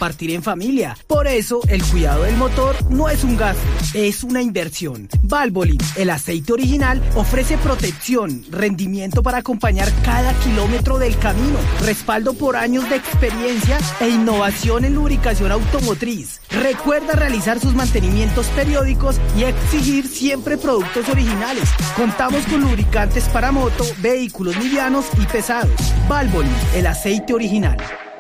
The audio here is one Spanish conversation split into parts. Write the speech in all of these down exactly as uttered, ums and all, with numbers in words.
compartir en familia. Por eso, el cuidado del motor no es un gasto, es una inversión. Valvoline, el aceite original, ofrece protección, rendimiento para acompañar cada kilómetro del camino, respaldo por años de experiencia e innovación en lubricación automotriz. Recuerda realizar sus mantenimientos periódicos y exigir siempre productos originales. Contamos con lubricantes para moto, vehículos livianos y pesados. Valvoline, el aceite original.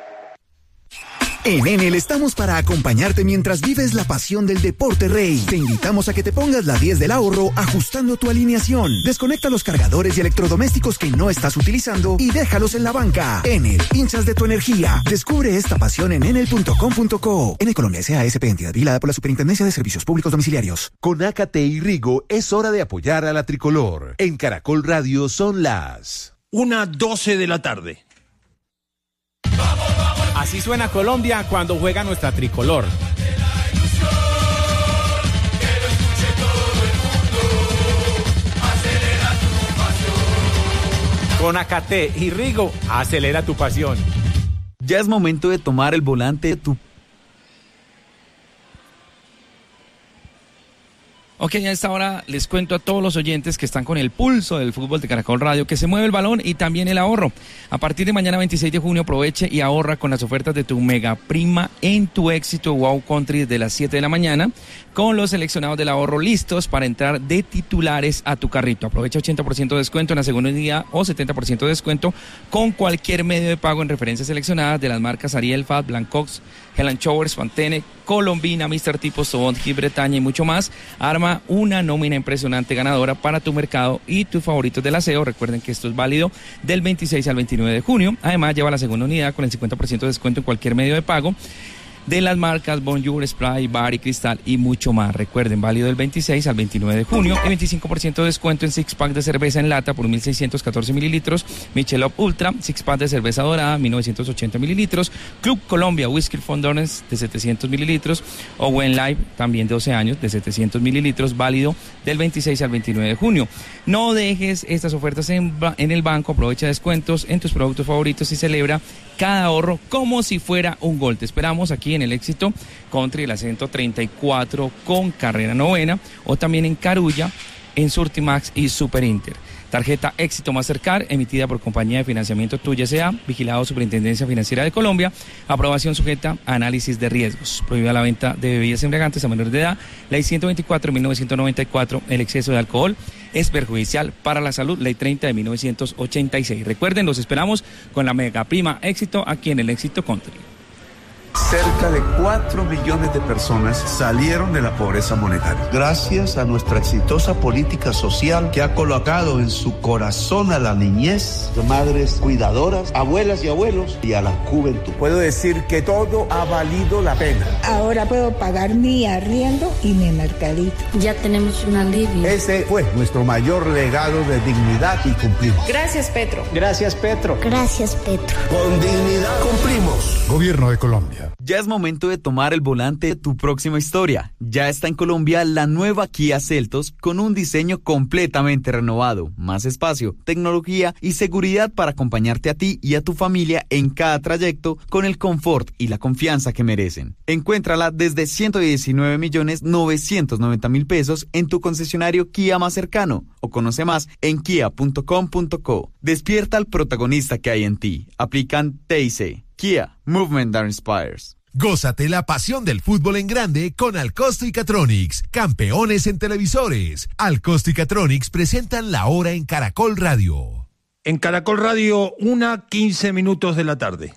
En Enel estamos para acompañarte mientras vives la pasión del deporte rey. Te invitamos a que te pongas la diez del ahorro ajustando tu alineación. Desconecta los cargadores y electrodomésticos que no estás utilizando y déjalos en la banca. Enel, hinchas de tu energía. Descubre esta pasión en enel punto com punto co. Enel Colombia S A S P, entidad vigilada por la Superintendencia de Servicios Públicos Domiciliarios. Con Ácate y Rigo es hora de apoyar a la tricolor. En Caracol Radio son las una doce de la tarde. Así suena Colombia cuando juega nuestra tricolor. Con Ácate y Rigo, acelera tu pasión. Ya es momento de tomar el volante de tu... Ok, a esta hora les cuento a todos los oyentes que están con el pulso del fútbol de Caracol Radio que se mueve el balón y también el ahorro. A partir de mañana veintiséis de junio aproveche y ahorra con las ofertas de tu mega prima en tu éxito Wow Country desde las siete de la mañana con los seleccionados del ahorro listos para entrar de titulares a tu carrito. Aprovecha ochenta por ciento de descuento en la segunda unidad o setenta por ciento de descuento con cualquier medio de pago en referencias seleccionadas de las marcas Ariel, Fab, Blancox, Hell and Showers, Pantene, Colombina, mister Tipo, Sobón, Gil Bretaña y mucho más. Arma una nómina impresionante ganadora para tu mercado y tus favoritos del aseo. Recuerden que esto es válido del veintiséis al veintinueve de junio. Además, lleva la segunda unidad con el cincuenta por ciento de descuento en cualquier medio de pago de las marcas Bonjour, Spray, Bar y Cristal y mucho más. Recuerden, válido del veintiséis al veintinueve de junio y veinticinco por ciento de descuento en six pack de cerveza en lata por mil seiscientos catorce mililitros, Michelob Ultra, six pack de cerveza dorada, mil novecientos ochenta mililitros, Club Colombia Whisky Fondones de setecientos mililitros, Owen Live también de doce años de setecientos mililitros, válido del veintiséis al veintinueve de junio. No dejes estas ofertas en, en el banco, aprovecha descuentos en tus productos favoritos y celebra cada ahorro como si fuera un gol. Te esperamos aquí en el Éxito Country, el acento treinta y cuatro con carrera novena, o también en Carulla, en Surtimax y Super Inter. Tarjeta Éxito Mastercard, emitida por Compañía de Financiamiento Tuya S A, vigilado Superintendencia Financiera de Colombia, aprobación sujeta a análisis de riesgos. Prohibida la venta de bebidas embriagantes a menores de edad. Ley ciento veinticuatro de mil novecientos noventa y cuatro, el exceso de alcohol es perjudicial para la salud. Ley treinta de mil novecientos ochenta y seis. Recuerden, los esperamos con la mega prima Éxito aquí en el Éxito Country. Cerca de cuatro millones de personas salieron de la pobreza monetaria. Gracias a nuestra exitosa política social que ha colocado en su corazón a la niñez, madres cuidadoras, abuelas y abuelos y a la juventud. Puedo decir que todo ha valido la pena. Ahora puedo pagar mi arriendo y mi mercadito. Ya tenemos un alivio. Ese fue nuestro mayor legado de dignidad y cumplimos. Gracias, Petro. Gracias, Petro. Gracias, Petro. Con dignidad cumplimos. Gobierno de Colombia. Ya es momento de tomar el volante de tu próxima historia. Ya está en Colombia la nueva Kia Seltos con un diseño completamente renovado, más espacio, tecnología y seguridad para acompañarte a ti y a tu familia en cada trayecto con el confort y la confianza que merecen. Encuéntrala desde ciento diecinueve millones novecientos noventa mil pesos en tu concesionario Kia más cercano o conoce más en kia punto com punto co. Despierta al protagonista que hay en ti. Aplican T I C. Kia, Movement that Inspires. Gózate la pasión del fútbol en grande con Alcosto y Catronics, campeones en televisores. Alcosto y Catronics presentan la hora en Caracol Radio. En Caracol Radio, una quince minutos de la tarde.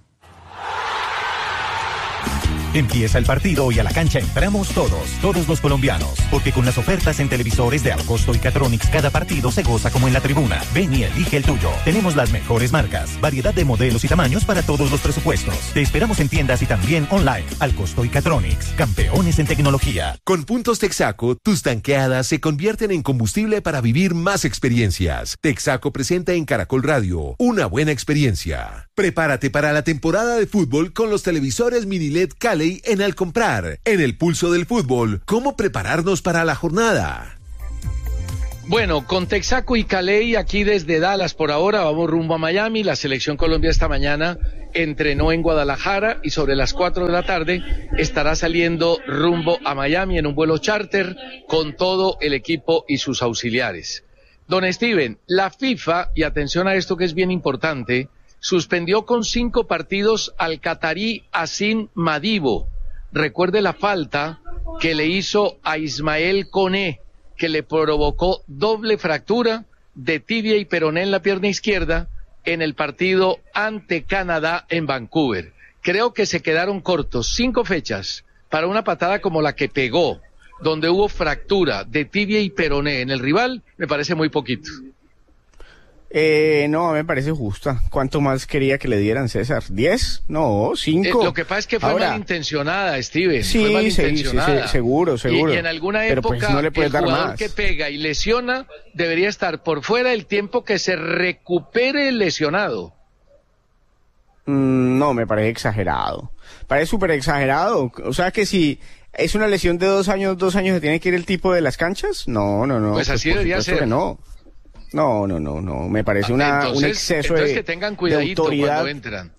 Empieza el partido y a la cancha entramos todos, todos los colombianos, porque con las ofertas en televisores de Alcosto y Catronics cada partido se goza como en la tribuna. Ven y elige el tuyo. Tenemos las mejores marcas, variedad de modelos y tamaños para todos los presupuestos. Te esperamos en tiendas y también online. Alcosto y Catronics, campeones en tecnología. Con puntos Texaco, tus tanqueadas se convierten en combustible para vivir más experiencias. Texaco presenta en Caracol Radio una buena experiencia. Prepárate para la temporada de fútbol con los televisores mini L E D Cali en Al Comprar. En el pulso del fútbol, ¿cómo prepararnos para la jornada? Bueno, con Texaco y Caley aquí desde Dallas por ahora, vamos rumbo a Miami. La selección Colombia esta mañana entrenó en Guadalajara y sobre las cuatro de la tarde estará saliendo rumbo a Miami en un vuelo charter con todo el equipo y sus auxiliares. Don Steven, la FIFA, y atención a esto que es bien importante, suspendió con cinco partidos al catarí Asim Madibo. Recuerde la falta que le hizo a Ismael Koné, que le provocó doble fractura de tibia y peroné en la pierna izquierda en el partido ante Canadá en Vancouver. Creo que se quedaron cortos. Cinco fechas para una patada como la que pegó, donde hubo fractura de tibia y peroné en el rival, me parece muy poquito. Eh, no, me parece justa. ¿Cuánto más quería que le dieran, César? ¿Diez? No, cinco. Eh, lo que pasa es que fue Ahora, malintencionada, Steven. Sí, fue malintencionada. Sí, sí, seguro, seguro. Y, y en alguna Pero época, pues no le el dar jugador más. que pega y lesiona debería estar por fuera el tiempo que se recupere el lesionado. Mm, no, me parece exagerado. Parece súper exagerado. O sea que si es una lesión de dos años, dos años se tiene que ir el tipo de las canchas. No, no, no. Pues así por debería supuesto ser. que no. No, no, no, no, me parece una, entonces, un exceso entonces de, que tengan de cuidadito autoridad. cuando entran.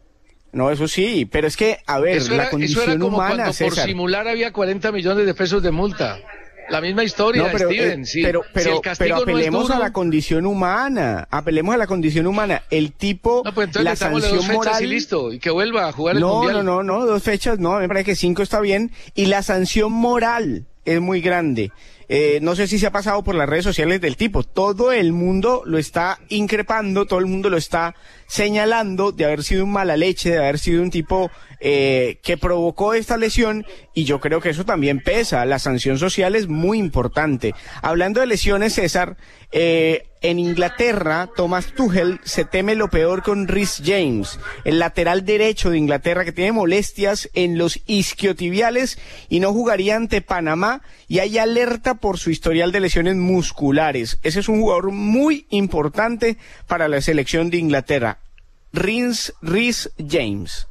No, eso sí, pero es que, a ver, Eso era, la condición eso era como humana, cuando César. por simular había cuarenta millones de pesos de multa. La misma historia, No, pero, Steven. eh, si, pero, si pero, el castigo pero apelemos no es duro, a la condición humana, apelemos a la condición humana. El tipo, no, pues entonces la le damos sanción dos fechas moral. y listo, y que vuelva a jugar el No, mundial. no, no, no, dos fechas, no, me parece que cinco está bien. Y la sanción moral es muy grande. Eh, no sé si se ha pasado por las redes sociales del tipo. Todo el mundo lo está increpando, todo el mundo lo está señalando de haber sido un mala leche, de haber sido un tipo eh, que provocó esta lesión, y yo creo que eso también pesa. La sanción social es muy importante. Hablando de lesiones, César, eh, en Inglaterra, Thomas Tuchel se teme lo peor con Reece James, el lateral derecho de Inglaterra, que tiene molestias en los isquiotibiales y no jugaría ante Panamá, y hay alerta por su historial de lesiones musculares. Ese es un jugador muy importante para la selección de Inglaterra, Reece Reece James.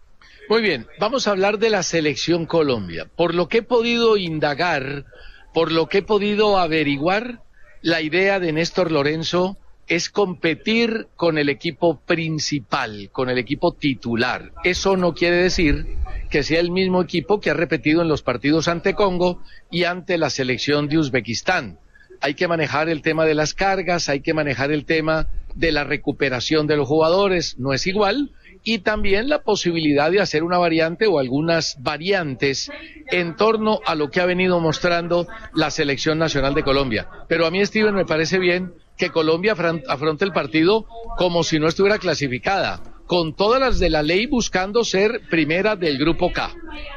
Muy bien, vamos a hablar de la selección Colombia. Por lo que he podido indagar, por lo que he podido averiguar, la idea de Néstor Lorenzo es competir con el equipo principal, con el equipo titular. Eso no quiere decir que sea el mismo equipo que ha repetido en los partidos ante Congo y ante la selección de Uzbekistán. Hay que manejar el tema de las cargas, hay que manejar el tema de la recuperación de los jugadores, no es igual, y también la posibilidad de hacer una variante o algunas variantes en torno a lo que ha venido mostrando la selección nacional de Colombia. Pero a mí, Steven, me parece bien que Colombia afronte el partido como si no estuviera clasificada, con todas las de la ley, buscando ser primera del grupo K.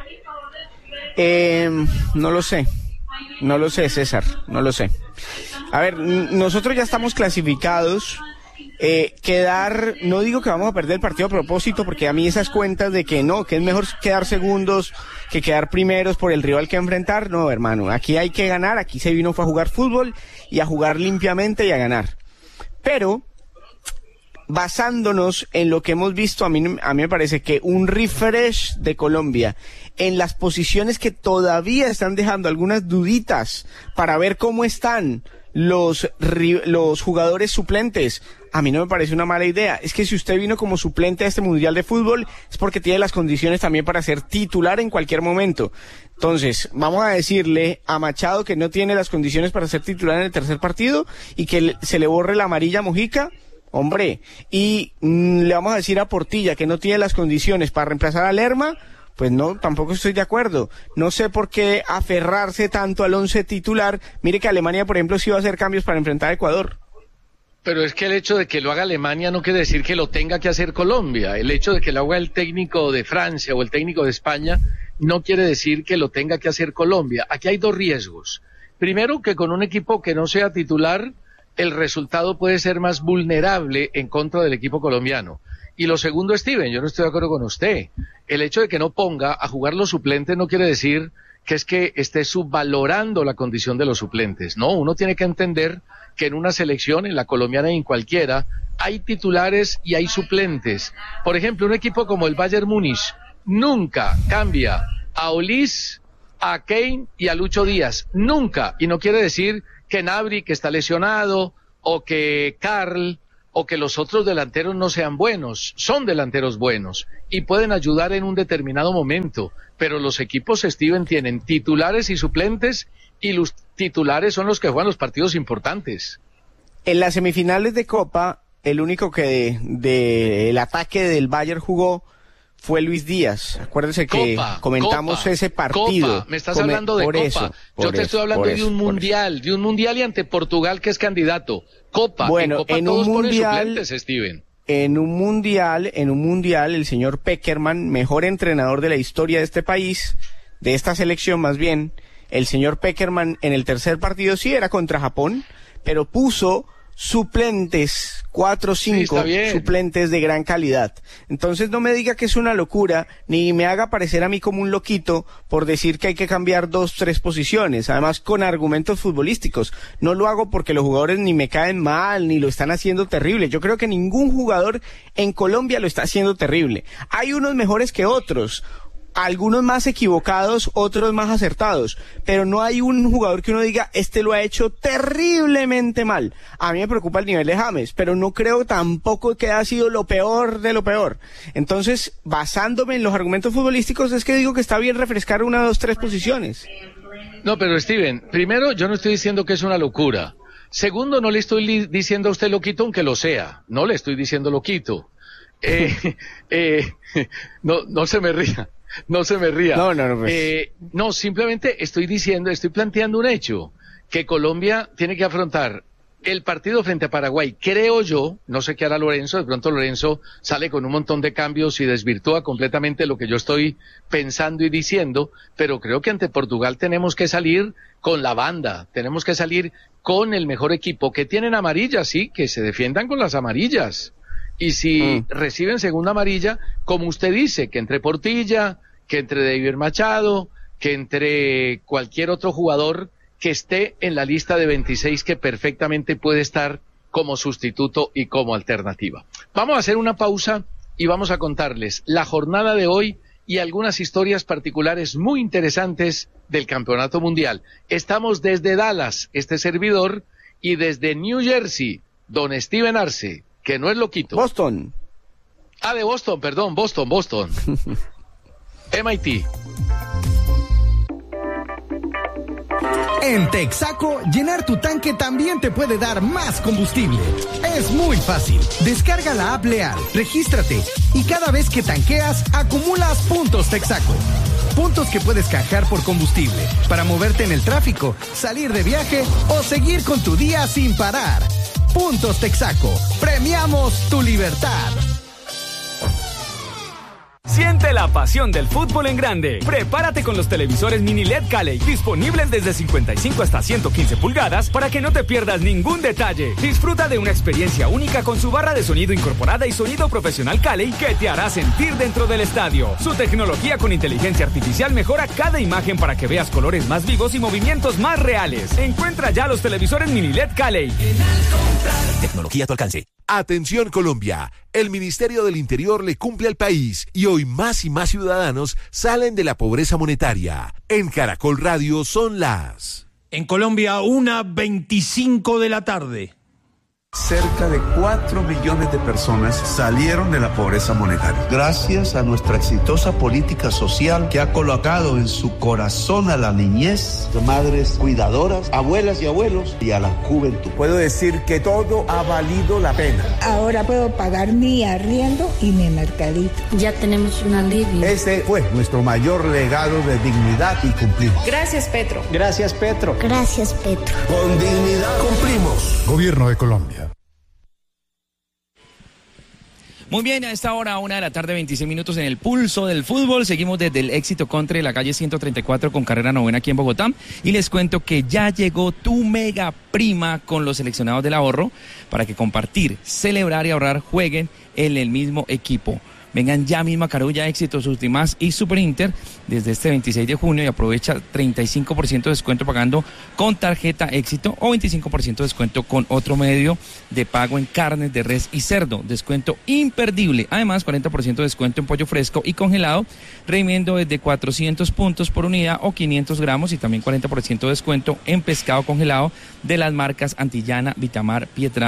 Eh, no lo sé, no lo sé, César, no lo sé. A ver, nosotros ya estamos clasificados. Eh, quedar, no digo que vamos a perder el partido a propósito, porque a mí esas cuentas de que no, que es mejor quedar segundos que quedar primeros por el rival que enfrentar, no, hermano, aquí hay que ganar, aquí se vino fue a jugar fútbol y a jugar limpiamente y a ganar. Pero, basándonos en lo que hemos visto, a mí, a mí me parece que un refresh de Colombia en las posiciones que todavía están dejando algunas duditas para ver cómo están los, los jugadores suplentes, a mí no me parece una mala idea. Es que si usted vino como suplente a este Mundial de Fútbol, es porque tiene las condiciones también para ser titular en cualquier momento. Entonces, vamos a decirle a Machado que no tiene las condiciones para ser titular en el tercer partido y que se le borre la amarilla a Mojica, hombre, y mmm, le vamos a decir a Portilla que no tiene las condiciones para reemplazar a Lerma. Pues no, tampoco estoy de acuerdo. No sé por qué aferrarse tanto al once titular. Mire que Alemania, por ejemplo, sí va a hacer cambios para enfrentar a Ecuador. Pero es que el hecho de que lo haga Alemania no quiere decir que lo tenga que hacer Colombia. El hecho de que lo haga el técnico de Francia o el técnico de España no quiere decir que lo tenga que hacer Colombia. Aquí hay dos riesgos. Primero, que con un equipo que no sea titular, el resultado puede ser más vulnerable en contra del equipo colombiano. Y lo segundo, Steven, yo no estoy de acuerdo con usted. El hecho de que no ponga a jugar los suplentes no quiere decir que es que esté subvalorando la condición de los suplentes. No, uno tiene que entender que en una selección, en la colombiana y en cualquiera, hay titulares y hay suplentes. Por ejemplo, un equipo como el Bayern Múnich nunca cambia a Olís, a Kane y a Lucho Díaz. Nunca. Y no quiere decir que Gnabry, que está lesionado, o que Karl, o que los otros delanteros no sean buenos, son delanteros buenos y pueden ayudar en un determinado momento, pero los equipos, Steven, tienen titulares y suplentes y los titulares son los que juegan los partidos importantes. En las semifinales de Copa, el único que de, de el ataque del Bayern jugó fue Luis Díaz. Acuérdese que Copa, comentamos Copa, ese partido. Copa. Me estás Come, hablando de por Copa. Eso, Yo te eso, estoy hablando de eso, un mundial, de un mundial y ante Portugal que es candidato. Copa. Bueno, en Copa en todos un mundial, ponen suplentes, Steven. En un mundial, en un mundial, el señor Pekerman, mejor entrenador de la historia de este país, de esta selección más bien, el señor Pekerman en el tercer partido sí era contra Japón, pero puso suplentes, cuatro o cinco sí, suplentes de gran calidad. Entonces no me diga que es una locura, ni me haga parecer a mí como un loquito por decir que hay que cambiar dos, tres posiciones, además con argumentos futbolísticos. No lo hago porque los jugadores ni me caen mal, ni lo están haciendo terrible. Yo creo que ningún jugador en Colombia lo está haciendo terrible. Hay unos mejores que otros, algunos más equivocados, otros más acertados, pero no hay un jugador que uno diga, este lo ha hecho terriblemente mal. A mí me preocupa el nivel de James, pero no creo tampoco que haya sido lo peor de lo peor. Entonces, basándome en los argumentos futbolísticos, es que digo que está bien refrescar una, dos, tres posiciones. No, pero Steven, primero, yo no estoy diciendo que es una locura. Segundo, no le estoy li- diciendo a usted loquito, aunque lo sea. No le estoy diciendo loquito. Eh, eh, no, no se me ría. No se me ría. No, no, no. Pues. Eh, no, simplemente estoy diciendo, estoy planteando un hecho, que Colombia tiene que afrontar el partido frente a Paraguay. Creo yo, no sé qué hará Lorenzo, de pronto Lorenzo sale con un montón de cambios y desvirtúa completamente lo que yo estoy pensando y diciendo, pero creo que ante Portugal tenemos que salir con la banda, tenemos que salir con el mejor equipo, que tienen amarillas, sí, que se defiendan con las amarillas. Y si mm. reciben segunda amarilla, como usted dice, que entre Portilla, que entre David Machado, que entre cualquier otro jugador que esté en la lista de veintiséis que perfectamente puede estar como sustituto y como alternativa. Vamos a hacer una pausa y vamos a contarles la jornada de hoy y algunas historias particulares muy interesantes del Campeonato Mundial. Estamos desde Dallas, este servidor, y desde New Jersey, don Steven Arce, que no es loquito. Boston. Ah, de Boston, perdón, Boston, Boston. M I T. En Texaco, llenar tu tanque también te puede dar más combustible. Es muy fácil. Descarga la app Leal, regístrate y cada vez que tanqueas, acumulas puntos Texaco. Puntos que puedes canjear por combustible para moverte en el tráfico, salir de viaje o seguir con tu día sin parar. Puntos Texaco. Premiamos tu libertad. Siente la pasión del fútbol en grande. Prepárate con los televisores mini L E D Cali, disponibles desde cincuenta y cinco hasta ciento quince pulgadas para que no te pierdas ningún detalle. Disfruta de una experiencia única con su barra de sonido incorporada y sonido profesional Cali que te hará sentir dentro del estadio. Su tecnología con inteligencia artificial mejora cada imagen para que veas colores más vivos y movimientos más reales. Encuentra ya los televisores mini L E D Cali. Tecnología a tu alcance. Atención Colombia, el Ministerio del Interior le cumple al país y hoy más y más ciudadanos salen de la pobreza monetaria. En Caracol Radio son las... En Colombia, una veinticinco de la tarde. Cerca de cuatro millones de personas salieron de la pobreza monetaria. Gracias a nuestra exitosa política social que ha colocado en su corazón a la niñez, madres cuidadoras, abuelas y abuelos y a la juventud. Puedo decir que todo ha valido la pena. Ahora puedo pagar mi arriendo y mi mercadito. Ya tenemos un alivio. Ese fue nuestro mayor legado de dignidad y cumplimos. Gracias, Petro. Gracias, Petro. Gracias, Petro. Con dignidad cumplimos. Gobierno de Colombia. Muy bien, a esta hora, una de la tarde, veintiséis minutos en el pulso del fútbol. Seguimos desde el Éxito Country, la calle ciento treinta y cuatro con carrera novena aquí en Bogotá. Y les cuento que ya llegó tu mega prima con los seleccionados del ahorro para que compartir, celebrar y ahorrar jueguen en el mismo equipo. Vengan ya mismo a Carulla, Éxitos, Ultimas y Super Inter desde este veintiséis de junio y aprovecha treinta y cinco por ciento de descuento pagando con tarjeta Éxito o veinticinco por ciento de descuento con otro medio de pago en carnes de res y cerdo. Descuento imperdible. Además, cuarenta por ciento de descuento en pollo fresco y congelado, redimiendo desde cuatrocientos puntos por unidad o quinientos gramos y también cuarenta por ciento de descuento en pescado congelado de las marcas Antillana, Vitamar, Pietrán,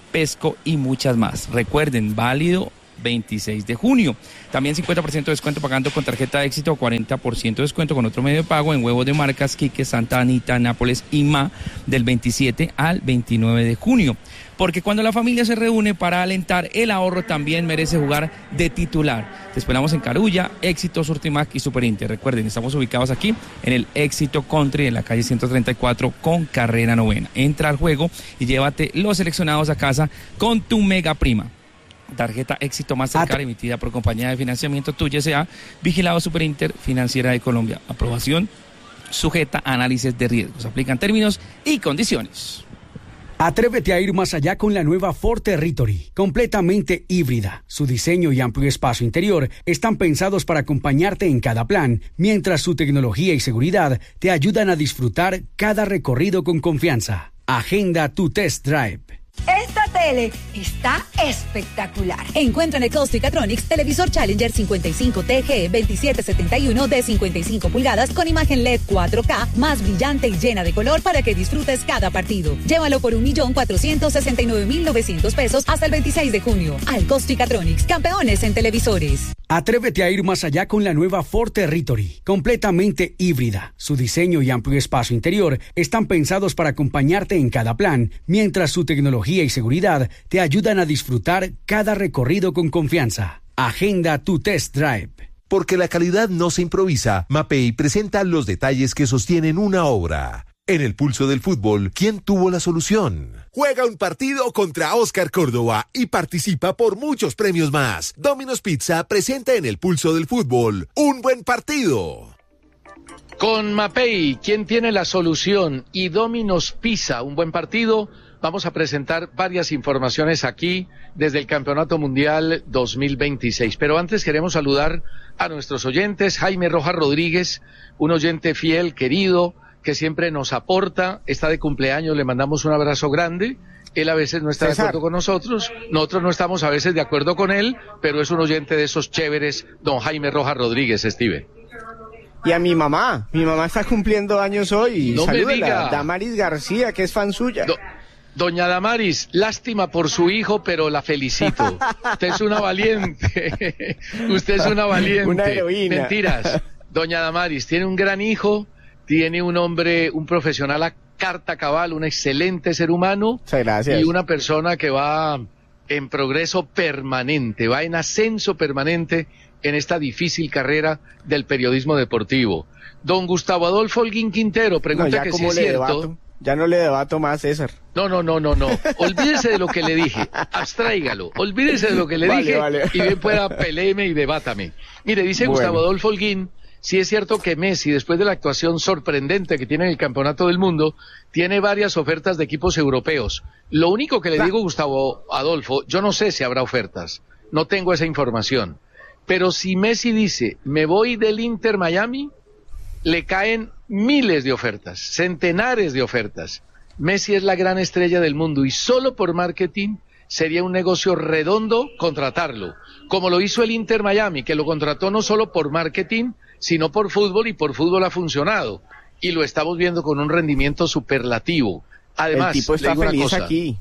Pesco y muchas más. Recuerden, válido veintiséis de junio. También cincuenta por ciento de descuento pagando con tarjeta de éxito, cuarenta por ciento de descuento con otro medio de pago en huevos de marcas Quique, Santa Anita, Nápoles y M A del veintisiete al veintinueve de junio. Porque cuando la familia se reúne para alentar, el ahorro también merece jugar de titular. Te esperamos en Carulla, Éxito, Surtimac y Super Inter. Recuerden, estamos ubicados aquí en el Éxito Country, en la calle ciento treinta y cuatro con carrera novena. Entra al juego y llévate los seleccionados a casa con tu mega prima. Tarjeta Éxito Mastercard emitida por Compañía de Financiamiento Tuya S A, vigilado Super Inter, Financiera de Colombia. Aprobación sujeta a análisis de riesgos. Aplican términos y condiciones. Atrévete a ir más allá con la nueva Ford Territory, completamente híbrida. Su diseño y amplio espacio interior están pensados para acompañarte en cada plan, mientras su tecnología y seguridad te ayudan a disfrutar cada recorrido con confianza. Agenda tu test drive. Esta tele está espectacular. Encuentra en Catronics televisor Challenger cincuenta y cinco T G veintisiete setenta y uno de cincuenta y cinco pulgadas con imagen L E D cuatro K más brillante y llena de color para que disfrutes cada partido. Llévalo por un millón cuatrocientos sesenta y nueve mil novecientos pesos hasta el veintiséis de junio. Catronics, campeones en televisores. Atrévete a ir más allá con la nueva Ford Territory, completamente híbrida. Su diseño y amplio espacio interior están pensados para acompañarte en cada plan, mientras su tecnología y seguridad te ayudan a disfrutar cada recorrido con confianza. Agenda tu test drive. Porque la calidad no se improvisa, Mapei presenta los detalles que sostienen una obra. En el pulso del fútbol, ¿quién tuvo la solución? Juega un partido contra Oscar Córdoba y participa por muchos premios más. Domino's Pizza presenta en el pulso del fútbol un buen partido. Con Mapei, ¿quién tiene la solución? Y Domino's Pizza, un buen partido. Vamos a presentar varias informaciones aquí desde el Campeonato Mundial dos mil veintiséis. Pero antes queremos saludar a nuestros oyentes. Jaime Rojas Rodríguez, un oyente fiel, querido, que siempre nos aporta, está de cumpleaños, le mandamos un abrazo grande. Él a veces no está César. de acuerdo con nosotros, nosotros no estamos a veces de acuerdo con él, pero es un oyente de esos chéveres, don Jaime Rojas Rodríguez, Steve. Y a mi mamá, mi mamá está cumpliendo años hoy. No Salúdela, me diga. Damaris García, que es fan suya. Do Doña Damaris, lástima por su hijo, pero la felicito. Usted es una valiente. Usted es una valiente. Una heroína. Mentiras. Doña Damaris tiene un gran hijo, tiene un hombre, un profesional a carta cabal, un excelente ser humano. Muchas gracias. Y una persona que va en progreso permanente, va en ascenso permanente en esta difícil carrera del periodismo deportivo. Don Gustavo Adolfo Holguín Quintero, pregunta no, que si es cierto. Debato. Ya no le debato más, César. No, no, no, no, no. Olvídese de lo que le dije. Abstráigalo. Olvídese de lo que le vale, dije vale. y bien pueda peleeme y debátame. Mire, dice bueno. Gustavo Adolfo Holguín, sí es cierto que Messi, después de la actuación sorprendente que tiene en el Campeonato del Mundo, tiene varias ofertas de equipos europeos. Lo único que le digo, Gustavo Adolfo, yo no sé si habrá ofertas. No tengo esa información. Pero si Messi dice, me voy del Inter Miami, le caen miles de ofertas, centenares de ofertas. Messi es la gran estrella del mundo y solo por marketing sería un negocio redondo contratarlo, como lo hizo el Inter Miami, que lo contrató no solo por marketing, sino por fútbol, y por fútbol ha funcionado. Y lo estamos viendo con un rendimiento superlativo. Además, el tipo está feliz cosa, aquí.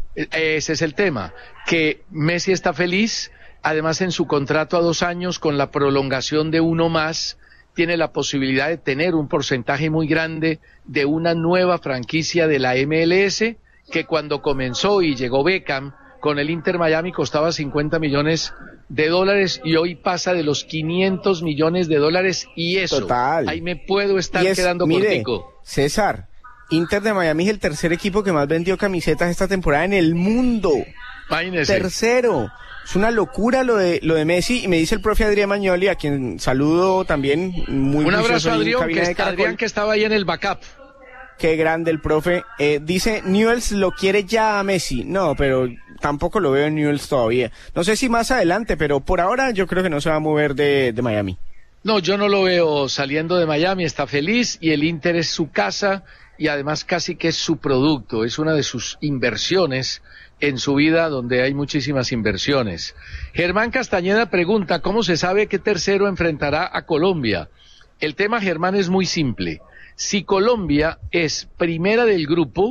Ese es el tema, que Messi está feliz, además en su contrato a dos años, con la prolongación de uno más, tiene la posibilidad de tener un porcentaje muy grande de una nueva franquicia de la M L S, que cuando comenzó y llegó Beckham con el Inter Miami costaba cincuenta millones de dólares y hoy pasa de los quinientos millones de dólares, y eso, Total. ahí me puedo estar es, quedando mire, cortico. César, Inter de Miami es el tercer equipo que más vendió camisetas esta temporada en el mundo. Imagínese. Tercero. Es una locura lo de lo de Messi, y me dice el profe Adrián Magnoli, a quien saludo también muy Un abrazo a Adrián, que, está, Adrián que estaba ahí en el backup. Qué grande el profe. Eh, dice, Newell's lo quiere ya a Messi. No, pero tampoco lo veo en Newell's todavía. No sé si más adelante, pero por ahora yo creo que no se va a mover de, de Miami. No, yo no lo veo saliendo de Miami, está feliz, y el Inter es su casa, y además casi que es su producto, es una de sus inversiones en su vida, donde hay muchísimas inversiones. Germán Castañeda pregunta, ¿cómo se sabe qué tercero enfrentará a Colombia? El tema, Germán, es muy simple. Si Colombia es primera del grupo,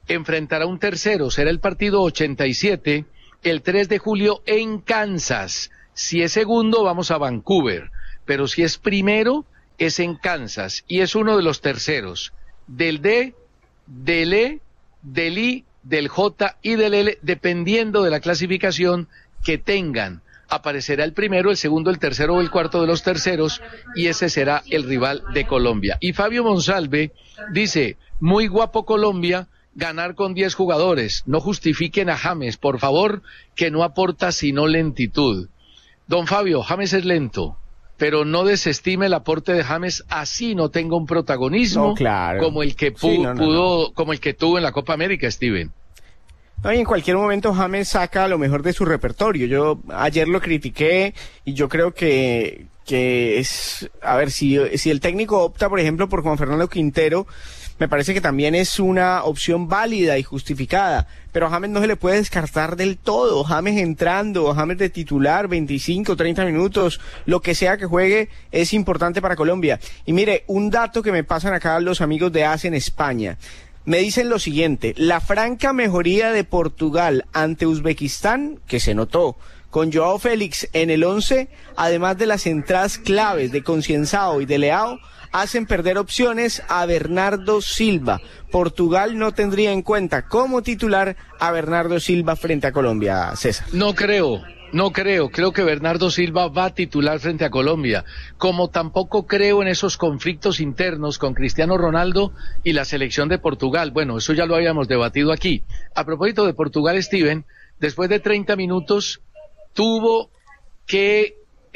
enfrentará un tercero, será el partido ochenta y siete, el tres de julio en Kansas. Si es segundo, vamos a Vancouver, pero si es primero, es en Kansas, y es uno de los terceros, del D, del E, del I, del J y del L, dependiendo de la clasificación que tengan. Aparecerá el primero, el segundo, el tercero o el cuarto de los terceros, y ese será el rival de Colombia. Y Fabio Monsalve dice, muy guapo Colombia, ganar con diez jugadores, no justifiquen a James, por favor, que no aporta sino lentitud. Don Fabio, James es lento, pero no desestime el aporte de James, así no tenga un protagonismo no, claro. como el que pudo, sí, no, no, pudo no. como el que tuvo en la Copa América, Steven. No, y en cualquier momento James saca lo mejor de su repertorio. Yo ayer lo critiqué y yo creo que que es, a ver, si, si el técnico opta, por ejemplo, por Juan Fernando Quintero, me parece que también es una opción válida y justificada, pero a James no se le puede descartar del todo. James entrando, James de titular, veinticinco, treinta minutos, lo que sea que juegue, es importante para Colombia. Y mire, un dato que me pasan acá los amigos de A S en España. Me dicen lo siguiente, la franca mejoría de Portugal ante Uzbekistán, que se notó, con Joao Félix en el once, además de las entradas claves de Concienzao y de Leao, hacen perder opciones a Bernardo Silva. Portugal no tendría en cuenta como titular a Bernardo Silva frente a Colombia, César. No creo. No creo, creo que Bernardo Silva va a titular frente a Colombia, como tampoco creo en esos conflictos internos con Cristiano Ronaldo y la selección de Portugal. Bueno, eso ya lo habíamos debatido aquí. A propósito de Portugal, Steven, después de treinta minutos tuvo que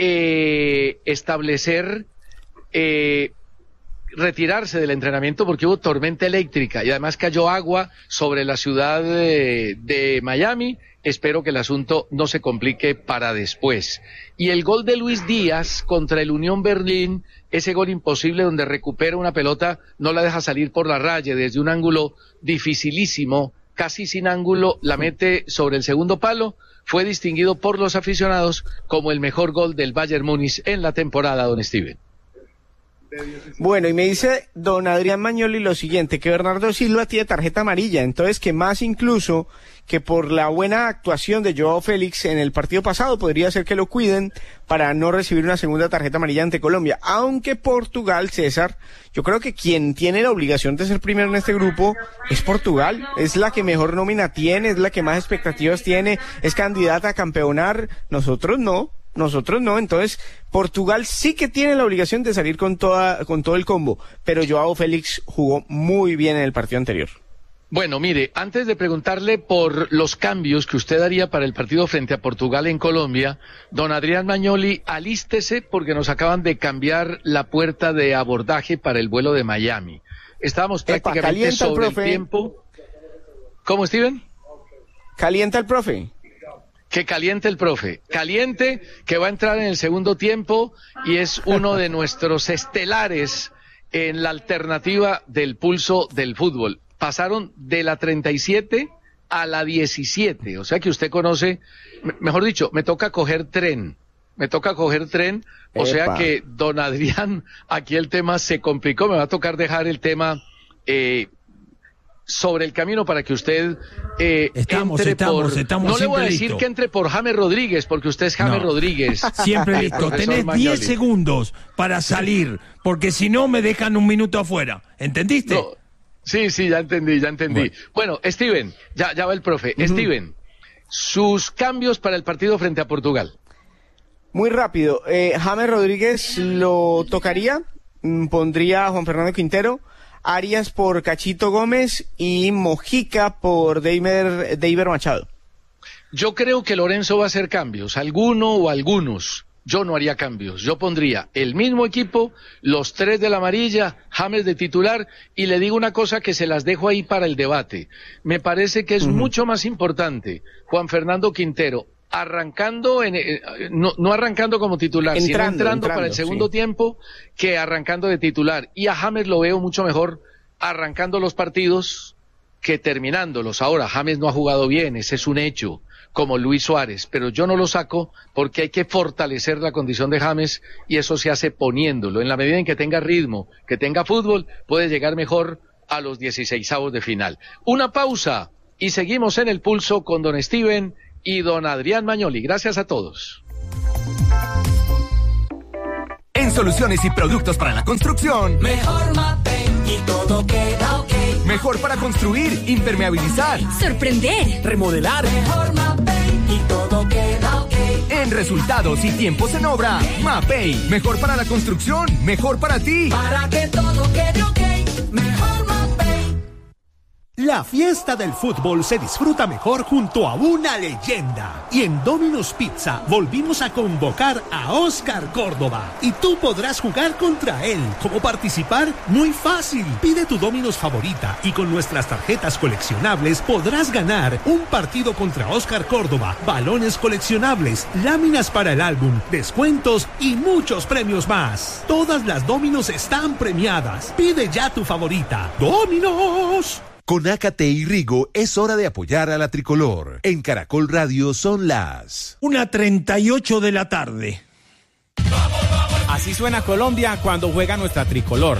eh, establecer, eh, retirarse del entrenamiento porque hubo tormenta eléctrica y además cayó agua sobre la ciudad de, de Miami. Espero que el asunto no se complique para después. Y el gol de Luis Díaz contra el Unión Berlín, ese gol imposible donde recupera una pelota, no la deja salir por la raya desde un ángulo dificilísimo, casi sin ángulo, la mete sobre el segundo palo, fue distinguido por los aficionados como el mejor gol del Bayern Múnich en la temporada, don Steven. Bueno, y me dice don Adrián Magnoli lo siguiente, que Bernardo Silva tiene tarjeta amarilla, entonces que más incluso que por la buena actuación de Joao Félix en el partido pasado podría ser que lo cuiden para no recibir una segunda tarjeta amarilla ante Colombia, aunque Portugal, César, yo creo que quien tiene la obligación de ser primero en este grupo es Portugal, es la que mejor nómina tiene, es la que más expectativas tiene, es candidata a campeonar, nosotros no. Nosotros no, entonces Portugal sí que tiene la obligación de salir con toda, con todo el combo, pero Joao Félix jugó muy bien en el partido anterior. Bueno, mire, antes de preguntarle por los cambios que usted haría para el partido frente a Portugal en Colombia, don Adrián Magnoli, alístese porque nos acaban de cambiar la puerta de abordaje para el vuelo de Miami. Estábamos prácticamente Epa, sobre el, el tiempo. ¿Cómo, Steven? Calienta el profe. Que caliente el profe, caliente, que va a entrar en el segundo tiempo y es uno de nuestros estelares en la alternativa del pulso del fútbol. Pasaron de la treinta y siete a la diecisiete, o sea que usted conoce, mejor dicho, me toca coger tren, me toca coger tren, o Epa. sea que don Adrián, aquí el tema se complicó, me va a tocar dejar el tema eh, sobre el camino para que usted eh, estamos, entre estamos, por... estamos no le voy a decir listo. que entre por James Rodríguez, porque usted es James no. Rodríguez. Siempre listo. Tenés diez segundos para salir, porque si no me dejan un minuto afuera. ¿Entendiste? No. Sí, sí, ya entendí, ya entendí. Bueno, bueno Steven, ya, ya va el profe. Uh-huh. Steven, sus cambios para el partido frente a Portugal. Muy rápido. Eh, James Rodríguez lo tocaría, pondría a Juan Fernando Quintero, Arias por Cachito Gómez y Mojica por Deiber, Deiber Machado. Yo creo que Lorenzo va a hacer cambios, alguno o algunos. Yo no haría cambios. Yo pondría el mismo equipo, los tres de la amarilla, James de titular, y le digo una cosa que se las dejo ahí para el debate. Me parece que es uh-huh. mucho más importante Juan Fernando Quintero arrancando, en, eh, no, no arrancando como titular, entrando, sino entrando, entrando para el segundo sí. tiempo que arrancando de titular. Y a James lo veo mucho mejor arrancando los partidos que terminándolos. Ahora, James no ha jugado bien, ese es un hecho, como Luis Suárez, pero yo no lo saco porque hay que fortalecer la condición de James y eso se hace poniéndolo. En la medida en que tenga ritmo, que tenga fútbol, puede llegar mejor a los dieciseisavos de final. Una pausa y seguimos en el pulso con don Steven y don Adrián Magnoli. Gracias a todos. En soluciones y productos para la construcción, mejor Mapei y todo queda ok. Mejor para construir, impermeabilizar, sorprender, remodelar. Mejor Mapei y todo queda ok. En resultados y tiempos en obra, Mapei. Mejor para la construcción, mejor para ti. Para que todo quede ok, mejor Mapei. La fiesta del fútbol se disfruta mejor junto a una leyenda. Y en Domino's Pizza volvimos a convocar a Oscar Córdoba. Y tú podrás jugar contra él. ¿Cómo participar? Muy fácil. Pide tu Domino's favorita y con nuestras tarjetas coleccionables podrás ganar un partido contra Oscar Córdoba, balones coleccionables, láminas para el álbum, descuentos y muchos premios más. Todas las Domino's están premiadas. Pide ya tu favorita. ¡Domino's! Con Ácate y Rigo es hora de apoyar a la tricolor. En Caracol Radio son las una treinta y ocho de la tarde. Así suena Colombia cuando juega nuestra tricolor.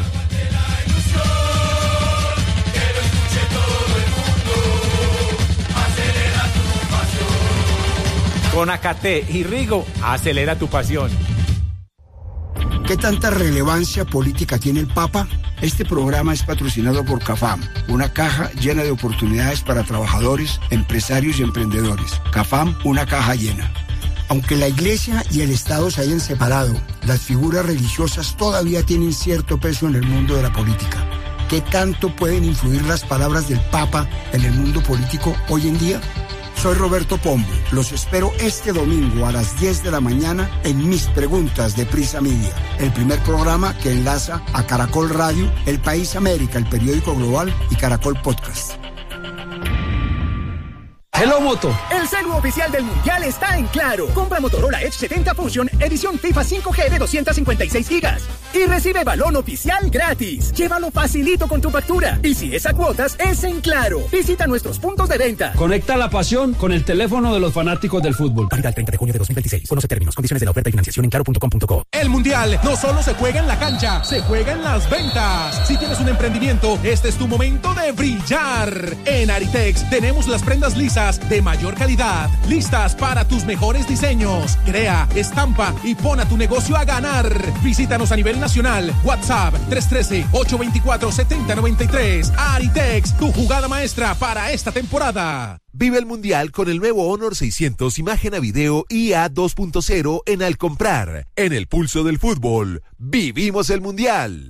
Con Ácate y Rigo, acelera tu pasión. ¿Qué tanta relevancia política tiene el Papa? Este programa es patrocinado por CAFAM, una caja llena de oportunidades para trabajadores, empresarios y emprendedores. CAFAM, una caja llena. Aunque la Iglesia y el Estado se hayan separado, las figuras religiosas todavía tienen cierto peso en el mundo de la política. ¿Qué tanto pueden influir las palabras del Papa en el mundo político hoy en día? Soy Roberto Pombo. Los espero este domingo a las diez de la mañana en Mis Preguntas de Prisa Media, el primer programa que enlaza a Caracol Radio, El País América, el periódico global y Caracol Podcast. Hello Moto. El celu oficial del Mundial está en Claro. Compra Motorola Edge setenta Fusion, edición FIFA cinco G de doscientos cincuenta y seis gigas. Y recibe balón oficial gratis. Llévalo facilito con tu factura. Y si es a cuotas, es en Claro. Visita nuestros puntos de venta. Conecta la pasión con el teléfono de los fanáticos del fútbol. Válida el treinta de junio de dos mil veintiséis. Conoce términos, condiciones de la oferta y financiación en claro punto com punto co. El Mundial no solo se juega en la cancha, se juega en las ventas. Si tienes un emprendimiento, este es tu momento de brillar. En Aritex tenemos las prendas lisas de mayor calidad, listas para tus mejores diseños. Crea, estampa y pon a tu negocio a ganar. Visítanos a nivel nacional. WhatsApp tres uno tres, ocho dos cuatro, siete cero nueve tres. Aritex, tu jugada maestra para esta temporada. Vive el Mundial con el nuevo Honor seiscientos imagen a video I A dos punto cero en Al Comprar. En el pulso del fútbol, vivimos el Mundial.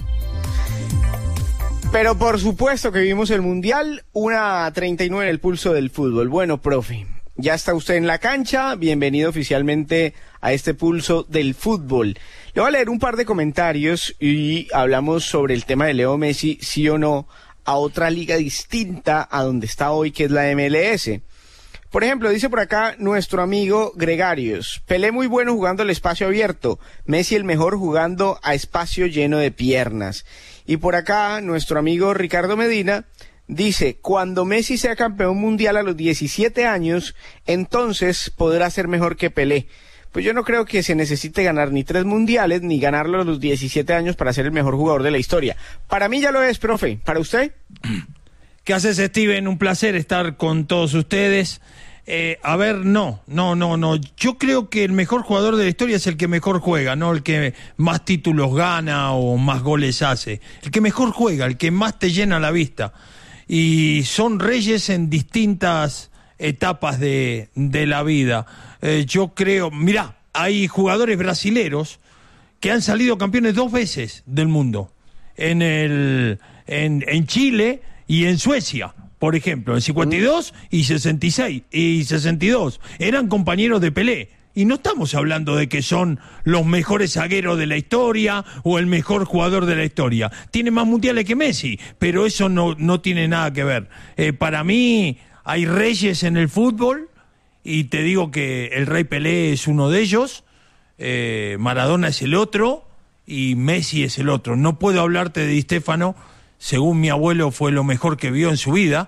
Pero por supuesto que vivimos el Mundial, una treinta y nueve en el pulso del fútbol. Bueno, profe, ya está usted en la cancha, bienvenido oficialmente a este pulso del fútbol. Le voy a leer un par de comentarios y hablamos sobre el tema de Leo Messi, sí o no, a otra liga distinta a donde está hoy, que es la M L S. Por ejemplo, dice por acá nuestro amigo Gregarios: Pelé muy bueno jugando al espacio abierto, Messi el mejor jugando a espacio lleno de piernas. Y por acá nuestro amigo Ricardo Medina dice: cuando Messi sea campeón mundial a los diecisiete años, entonces podrá ser mejor que Pelé. Pues yo no creo que se necesite ganar ni tres mundiales, ni ganarlo a los diecisiete años para ser el mejor jugador de la historia. Para mí ya lo es, profe. ¿Para usted? ¿Qué haces, Steven? Un placer estar con todos ustedes. Eh, a ver, no, no, no, no. Yo creo que el mejor jugador de la historia es el que mejor juega, no el que más títulos gana o más goles hace. El que mejor juega, el que más te llena la vista. Y son reyes en distintas etapas de, de la vida. Eh, yo creo, mirá, hay jugadores brasileros que han salido campeones dos veces del mundo. En, el, en, en Chile y en Suecia. Por ejemplo, en cincuenta y dos y sesenta y seis y sesenta y dos eran compañeros de Pelé. Y no estamos hablando de que son los mejores zagueros de la historia o el mejor jugador de la historia. Tiene más mundiales que Messi, pero eso no, no tiene nada que ver. Eh, para mí hay reyes en el fútbol y te digo que el Rey Pelé es uno de ellos, eh, Maradona es el otro y Messi es el otro. No puedo hablarte de Di Stéfano. Según mi abuelo fue lo mejor que vio en su vida,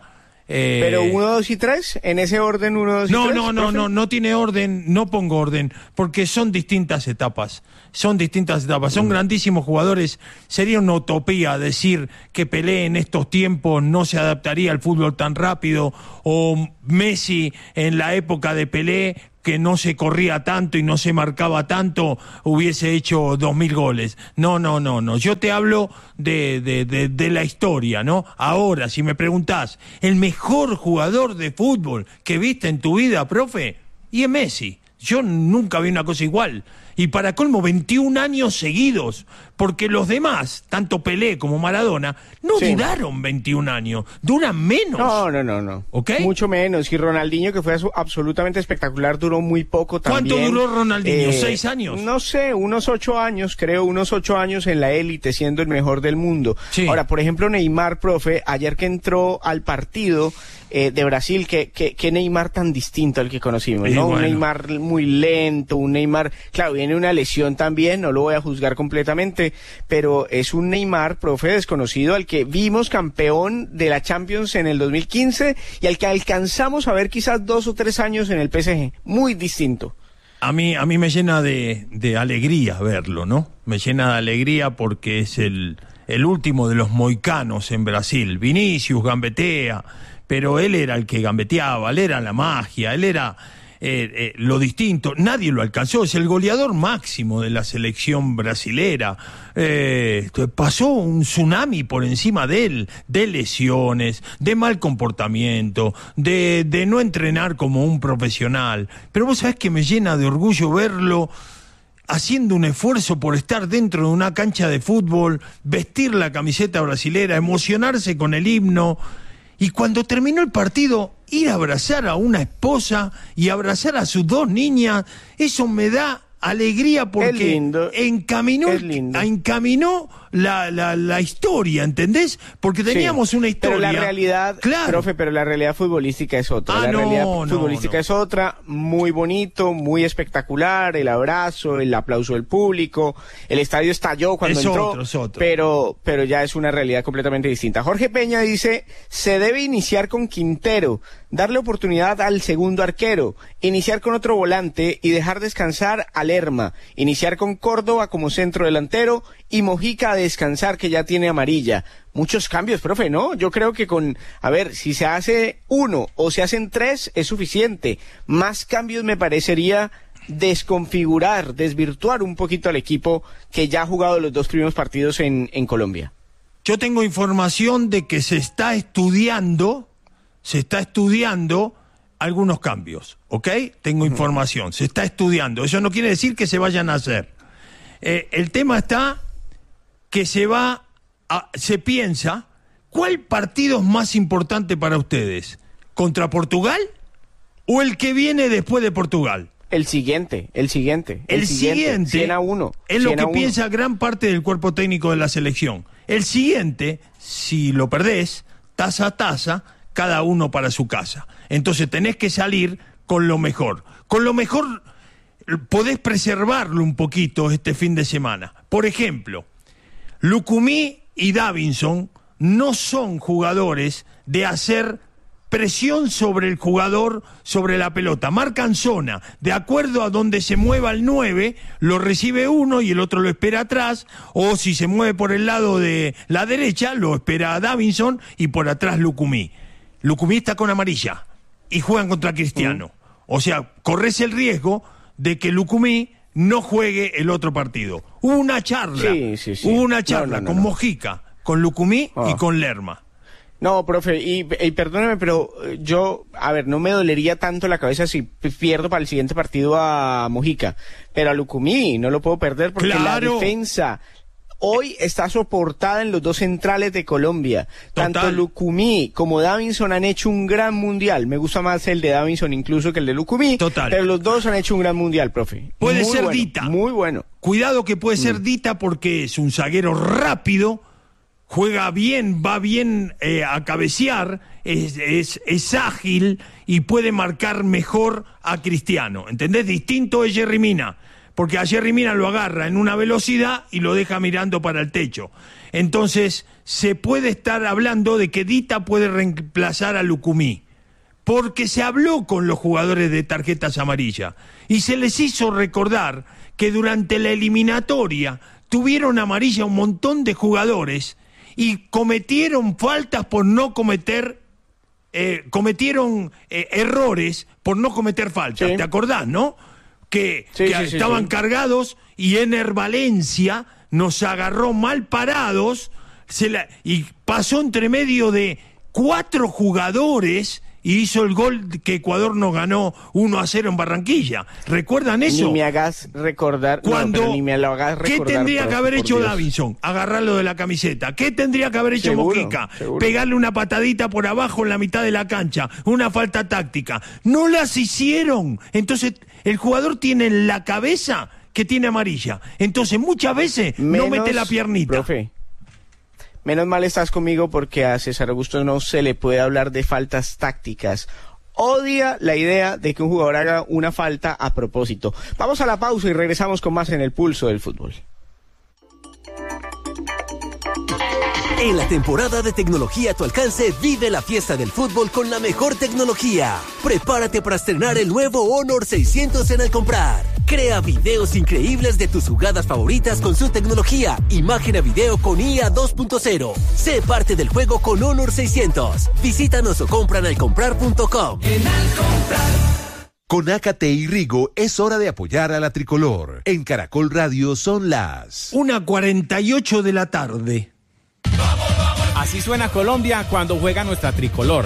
Eh, Pero uno, dos y tres, en ese orden uno, dos y no, tres. No, no, profe. no, no tiene orden, no pongo orden, porque son distintas etapas, son distintas etapas, son mm. grandísimos jugadores. Sería una utopía decir que Pelé en estos tiempos no se adaptaría al fútbol tan rápido, o Messi en la época de Pelé, que no se corría tanto y no se marcaba tanto, hubiese hecho dos mil goles. No, no, no, no. Yo te hablo de, de, de, de la historia, ¿no? Ahora, si me preguntás, el mejor jugador de fútbol que viste en tu vida, profe, y es Messi. Yo nunca vi una cosa igual. Y para colmo, veintiún años seguidos, porque los demás, tanto Pelé como Maradona, no sí. duraron veintiún años, duran menos. No, no, no, no. ¿Okay? Mucho menos. Y Ronaldinho, que fue absolutamente espectacular, duró muy poco también. ¿Cuánto duró Ronaldinho? Eh, ¿Seis años? No sé, unos ocho años, creo, unos ocho años en la élite, siendo el mejor del mundo. Sí. Ahora, por ejemplo, Neymar, profe, ayer que entró al partido eh, de Brasil, que, que, que Neymar tan distinto al que conocimos, ¿no? Bueno. Un Neymar muy lento, un Neymar, claro, viene una lesión también, no lo voy a juzgar completamente, pero es un Neymar, profe, desconocido, al que vimos campeón de la Champions en el dos mil quince y al que alcanzamos a ver quizás dos o tres años en el P S G. Muy distinto. A mí, a mí me llena de, de alegría verlo, ¿no? Me llena de alegría porque es el, el último de los moicanos en Brasil. Vinicius gambetea, pero él era el que gambeteaba, él era la magia, él era... Eh, eh, lo distinto, nadie lo alcanzó, es el goleador máximo de la selección brasilera. Eh, pasó un tsunami por encima de él, de lesiones, de mal comportamiento, de, de no entrenar como un profesional. Pero vos sabés que me llena de orgullo verlo haciendo un esfuerzo por estar dentro de una cancha de fútbol, vestir la camiseta brasilera, emocionarse con el himno. Y cuando terminó el partido, ir a abrazar a una esposa y abrazar a sus dos niñas, eso me da alegría porque es lindo, encaminó, es lindo. encaminó la, la, la historia, ¿entendés? Porque teníamos sí, una historia. Pero la realidad, claro. profe, pero la realidad futbolística es otra. Ah, la no, realidad no, futbolística no. es otra, muy bonito, muy espectacular, el abrazo, el aplauso del público, el estadio estalló cuando es entró, otro, es otro. pero pero ya es una realidad completamente distinta. Jorge Peña dice, se debe iniciar con Quintero, darle oportunidad al segundo arquero, iniciar con otro volante y dejar descansar a Lerma, iniciar con Córdoba como centro delantero y Mojica a descansar, que ya tiene amarilla. Muchos cambios, profe, ¿no? Yo creo que con, a ver, si se hace uno o se hacen tres es suficiente. Más cambios me parecería desconfigurar, desvirtuar un poquito al equipo que ya ha jugado los dos primeros partidos en, en Colombia. Yo tengo información de que se está estudiando, se está estudiando algunos cambios, ¿ok? Tengo información, se está estudiando. Eso no quiere decir que se vayan a hacer. Eh, el tema está que se va, a, se piensa, ¿cuál partido es más importante para ustedes? ¿Contra Portugal o el que viene después de Portugal? El siguiente, el siguiente. El, el siguiente, siguiente cien a uno. Es lo que piensa gran parte del cuerpo técnico de la selección. El siguiente, si lo perdés, taza a taza, cada uno para su casa. Entonces tenés que salir con lo mejor. Con lo mejor podés preservarlo un poquito este fin de semana. Por ejemplo, Lucumí y Davinson no son jugadores de hacer presión sobre el jugador, sobre la pelota. Marcan zona. De acuerdo a donde se mueva el nueve, lo recibe uno y el otro lo espera atrás. O si se mueve por el lado de la derecha, lo espera Davinson y por atrás Lucumí. Lucumí está con amarilla y juegan contra Cristiano. Mm. O sea, corres el riesgo de que Lucumí no juegue el otro partido. Hubo una charla, sí, sí, sí. hubo una charla no, no, no, con no. Mojica, con Lucumí oh. y con Lerma. No, profe, y, y perdóneme, pero yo, a ver, no me dolería tanto la cabeza si pierdo para el siguiente partido a Mojica, pero a Lucumí no lo puedo perder porque claro. la defensa hoy está soportada en los dos centrales de Colombia. Total. Tanto Lucumí como Davinson han hecho un gran mundial. Me gusta más el de Davinson incluso que el de Lucumí. Total. Pero los dos han hecho un gran mundial, profe. Puede muy ser bueno, Dita. Muy bueno. Cuidado que puede mm. ser Dita porque es un zaguero rápido, juega bien, va bien eh, a cabecear, es, es, es ágil y puede marcar mejor a Cristiano. ¿Entendés? Distinto es Jerry Mina. porque a Jerry Mina lo agarra en una velocidad y lo deja mirando para el techo. Entonces, se puede estar hablando de que Dita puede reemplazar a Lucumí, porque se habló con los jugadores de tarjetas amarillas y se les hizo recordar que durante la eliminatoria tuvieron amarilla un montón de jugadores y cometieron faltas por no cometer, eh, cometieron eh, errores por no cometer faltas. Sí. ¿Te acordás, no? Que, sí, que sí, estaban sí, sí. cargados y Ener Valencia nos agarró mal parados se la, y pasó entre medio de cuatro jugadores y hizo el gol que Ecuador nos ganó uno a cero en Barranquilla. ¿Recuerdan eso? Ni me hagas recordar. Cuando, no, ni me lo hagas recordar. ¿Qué tendría por, que haber hecho Dios. Davinson? Agarrarlo de la camiseta. ¿Qué tendría que haber hecho seguro, Mojica? Seguro. Pegarle una patadita por abajo en la mitad de la cancha. Una falta táctica. No las hicieron. Entonces, el jugador tiene en la cabeza que tiene amarilla. Entonces, muchas veces Menos, no mete la piernita. Profe. Menos mal estás conmigo porque a César Augusto no se le puede hablar de faltas tácticas. Odia la idea de que un jugador haga una falta a propósito. Vamos a la pausa y regresamos con más en el pulso del fútbol. En la temporada de tecnología a tu alcance, vive la fiesta del fútbol con la mejor tecnología. Prepárate para estrenar el nuevo Honor seiscientos en Al Comprar. Crea videos increíbles de tus jugadas favoritas con su tecnología. Imagen a video con I A dos punto cero. Sé parte del juego con Honor seiscientos. Visítanos o compra en al comprar punto com. En Al Comprar. Con Ácate y Rigo es hora de apoyar a la tricolor. En Caracol Radio son las una cuarenta y ocho de la tarde. Así suena Colombia cuando juega nuestra tricolor.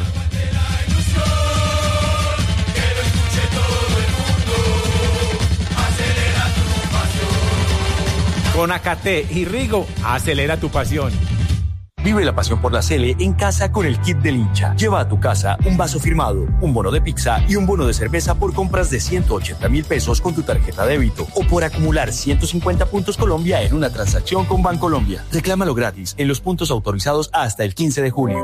Con Ácate y Rigo, acelera tu pasión. Vive la pasión por la Sele en casa con el kit del hincha. Lleva a tu casa un vaso firmado, un bono de pizza y un bono de cerveza por compras de ciento ochenta mil pesos con tu tarjeta débito o por acumular ciento cincuenta puntos Colombia en una transacción con Bancolombia. Reclámalo gratis en los puntos autorizados hasta el quince de junio.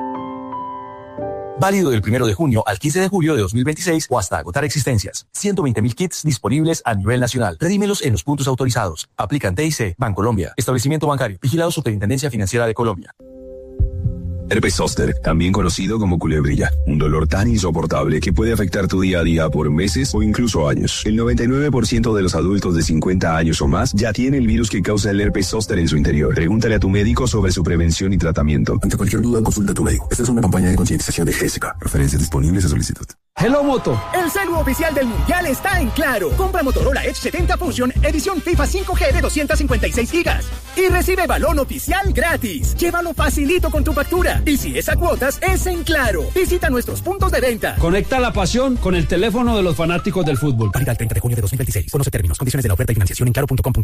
Válido del primero de junio al quince de julio de dos mil veintiséis o hasta agotar existencias. ciento veinte mil kits disponibles a nivel nacional. Redímelos en los puntos autorizados. Aplican T I C, Bancolombia, Establecimiento Bancario, vigilado Superintendencia Financiera de Colombia. Herpes zóster, también conocido como culebrilla, un dolor tan insoportable que puede afectar tu día a día por meses o incluso años. El noventa y nueve por ciento de los adultos de cincuenta años o más ya tiene el virus que causa el herpes zóster en su interior. Pregúntale a tu médico sobre su prevención y tratamiento. Ante cualquier duda, consulta a tu médico. Esta es una campaña de concientización de Jessica. Referencias disponibles a solicitud. Hello Moto. El celu oficial del Mundial está en Claro. Compra Motorola Edge setenta Fusion, edición FIFA cinco G de doscientos cincuenta y seis gigas. Y recibe balón oficial gratis. Llévalo facilito con tu factura. Y si es a cuotas, es en Claro. Visita nuestros puntos de venta. Conecta la pasión con el teléfono de los fanáticos del fútbol. Válida el treinta de junio de dos mil veintiséis. Conoce términos, condiciones de la oferta y financiación en claro punto com punto